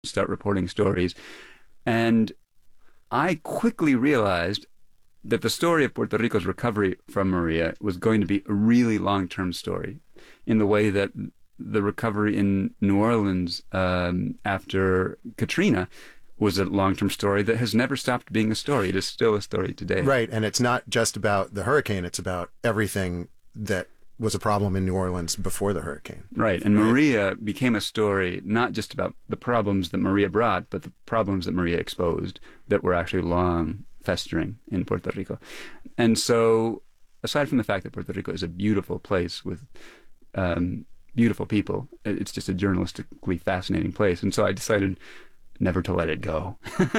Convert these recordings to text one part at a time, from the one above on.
start reporting stories. And I quickly realized that the story of Puerto Rico's recovery from Maria was going to be a really long-term story, in the way that the recovery in New Orleans after Katrina was a long-term story that has never stopped being a story. It is still a story today. Right, and it's not just about the hurricane, it's about everything that was a problem in New Orleans before the hurricane. Right, and Maria became a story not just about the problems that Maria brought, but the problems that Maria exposed that were actually long festering in Puerto Rico. And so, aside from the fact that Puerto Rico is a beautiful place with beautiful people, it's just a journalistically fascinating place. And so I decided never to let it go.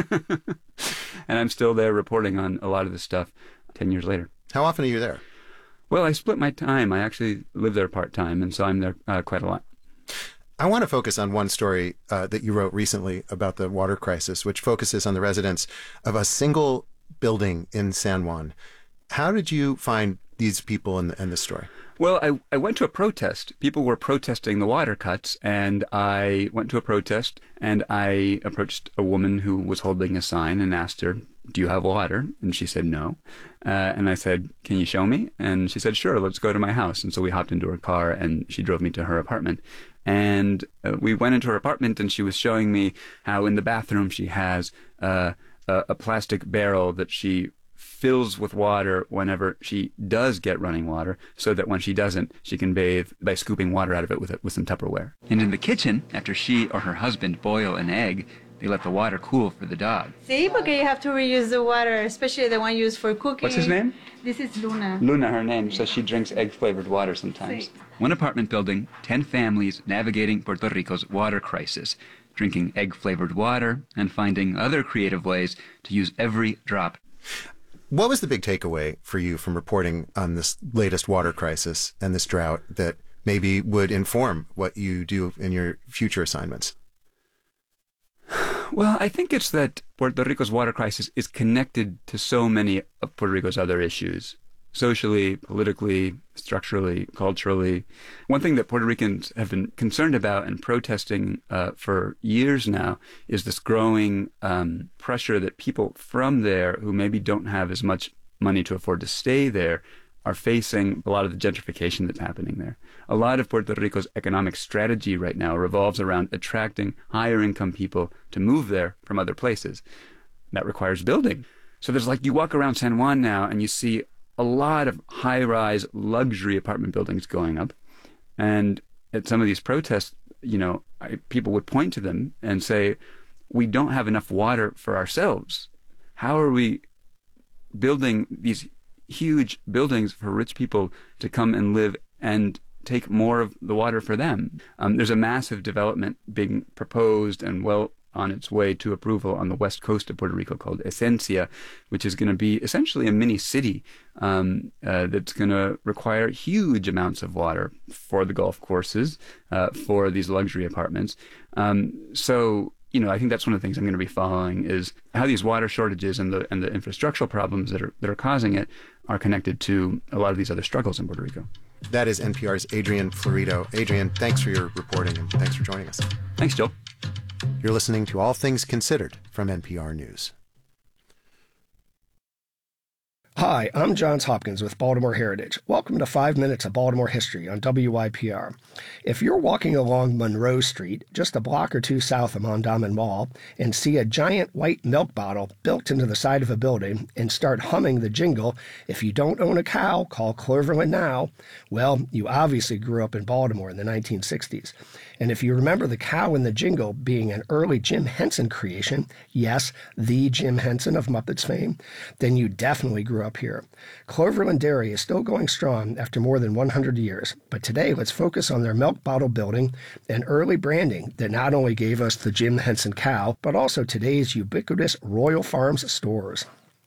And I'm still there reporting on a lot of this stuff 10 years later. How often are you there? Well, I split my time. I actually live there part-time, and so I'm there quite a lot. I want to focus on one story that you wrote recently about the water crisis, which focuses on the residents of a single building in San Juan. How did you find these people in this story? Well, I went to a protest. People were protesting the water cuts, and I went to a protest, and I approached a woman who was holding a sign and asked her, "Do you have water?" And she said no. And I said, "Can you show me?" And she said, "Sure, let's go to my house." And so we hopped into her car, and she drove me to her apartment. And we went into her apartment, and she was showing me how in the bathroom she has a plastic barrel that she fills with water whenever she does get running water, so that when she doesn't, she can bathe by scooping water out of it with some Tupperware. And in the kitchen, after she or her husband boil an egg, they let the water cool for the dog. Sí, porque you have to reuse the water, especially the one used for cooking. What's his name? This is Luna. Luna, her name. So she drinks egg-flavored water sometimes. Sí. One apartment building, 10 families navigating Puerto Rico's water crisis, drinking egg-flavored water and finding other creative ways to use every drop. What was the big takeaway for you from reporting on this latest water crisis and this drought that maybe would inform what you do in your future assignments? Well, I think it's that Puerto Rico's water crisis is connected to so many of Puerto Rico's other issues, socially, politically, structurally, culturally. One thing that Puerto Ricans have been concerned about and protesting for years now is this growing pressure that people from there who maybe don't have as much money to afford to stay there are facing a lot of the gentrification that's happening there. A lot of Puerto Rico's economic strategy right now revolves around attracting higher income people to move there from other places. That requires building. So there's you walk around San Juan now and you see a lot of high-rise luxury apartment buildings going up. And at some of these protests, people would point to them and say, we don't have enough water for ourselves. How are we building these huge buildings for rich people to come and live and take more of the water for them? There's a massive development being proposed and well on its way to approval on the west coast of Puerto Rico called Esencia, which is going to be essentially a mini city that's going to require huge amounts of water for the golf courses, for these luxury apartments. So I think that's one of the things I'm going to be following is how these water shortages and the infrastructural problems that are causing it are connected to a lot of these other struggles in Puerto Rico. That is NPR's Adrian Florido. Adrian, thanks for your reporting and thanks for joining us. Thanks, Joel. You're listening to All Things Considered from NPR News. Hi, I'm Johns Hopkins with Baltimore Heritage. Welcome to 5 Minutes of Baltimore History on WYPR. If you're walking along Monroe Street, just a block or two south of Mondawmin Mall, and see a giant white milk bottle built into the side of a building and start humming the jingle, "If you don't own a cow, call Cloverland now," well, you obviously grew up in Baltimore in the 1960s. And if you remember the cow in the jingle being an early Jim Henson creation, yes, the Jim Henson of Muppets fame, then you definitely grew up here. Cloverland Dairy is still going strong after more than 100 years, but today let's focus on their milk bottle building and early branding that not only gave us the Jim Henson cow, but also today's ubiquitous Royal Farms stores.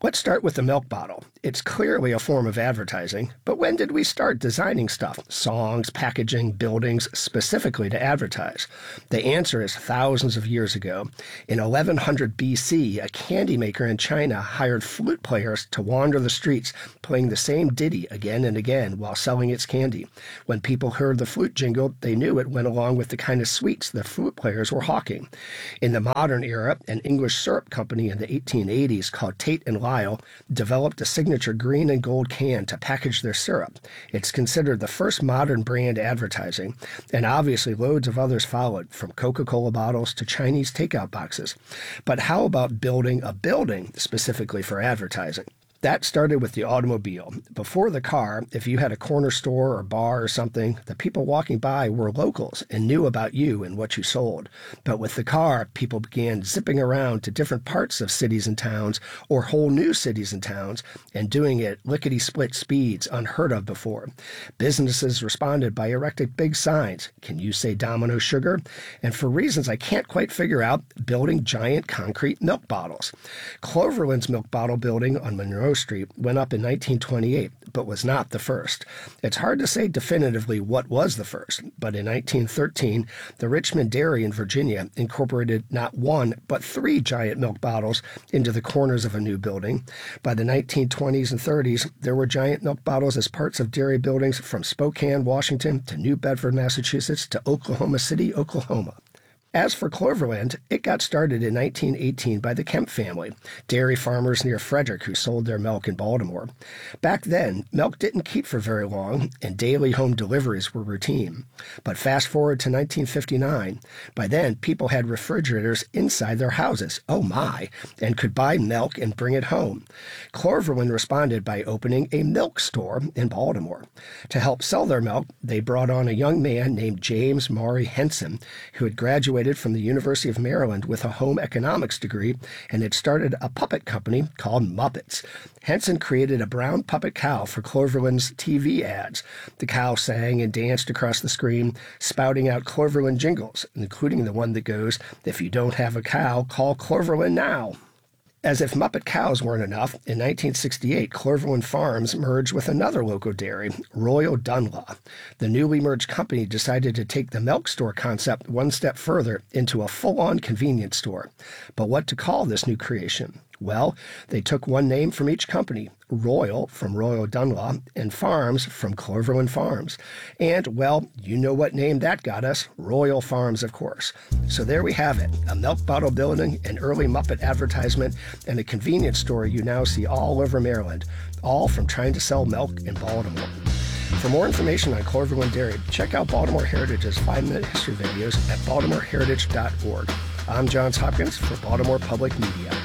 Let's start with the milk bottle. It's clearly a form of advertising, but when did we start designing stuff, songs, packaging, buildings, specifically to advertise? The answer is thousands of years ago. In 1100 BC, a candy maker in China hired flute players to wander the streets, playing the same ditty again and again while selling its candy. When people heard the flute jingle, they knew it went along with the kind of sweets the flute players were hawking. In the modern era, an English syrup company in the 1880s called Tate & Lyle developed a signature green and gold can to package their syrup. It's considered the first modern brand advertising, and obviously loads of others followed, from Coca-Cola bottles to Chinese takeout boxes. But how about building a building specifically for advertising? That started with the automobile. Before the car, if you had a corner store or bar or something, the people walking by were locals and knew about you and what you sold. But with the car, people began zipping around to different parts of cities and towns, or whole new cities and towns, and doing it lickety-split speeds unheard of before. Businesses responded by erecting big signs. Can you say Domino Sugar? And for reasons I can't quite figure out, building giant concrete milk bottles. Cloverland's milk bottle building on Monroe Street went up in 1928, but was not the first. It's hard to say definitively what was the first, but in 1913, the Richmond Dairy in Virginia incorporated not one, but 3 giant milk bottles into the corners of a new building. By the 1920s and 30s, there were giant milk bottles as parts of dairy buildings from Spokane, Washington, to New Bedford, Massachusetts, to Oklahoma City, Oklahoma. As for Cloverland, it got started in 1918 by the Kemp family, dairy farmers near Frederick who sold their milk in Baltimore. Back then, milk didn't keep for very long, and daily home deliveries were routine. But fast forward to 1959, by then people had refrigerators inside their houses, oh my, and could buy milk and bring it home. Cloverland responded by opening a milk store in Baltimore. To help sell their milk, they brought on a young man named James Maury Henson, who had graduated from the University of Maryland with a home economics degree and had started a puppet company called Muppets. Henson created a brown puppet cow for Cloverland's TV ads. The cow sang and danced across the screen, spouting out Cloverland jingles, including the one that goes, "If you don't have a cow, call Cloverland now." As if Muppet cows weren't enough, in 1968, Cloverland Farms merged with another local dairy, Royal Dunlop. The newly merged company decided to take the milk store concept one step further into a full-on convenience store. But what to call this new creation? Well, they took one name from each company, Royal from Royal Dunlop, and Farms from Cloverland Farms. And, well, you know what name that got us, Royal Farms, of course. So there we have it, a milk bottle building, an early Muppet advertisement, and a convenience store you now see all over Maryland, all from trying to sell milk in Baltimore. For more information on Cloverland Dairy, check out Baltimore Heritage's 5-minute history videos at baltimoreheritage.org. I'm Johns Hopkins for Baltimore Public Media.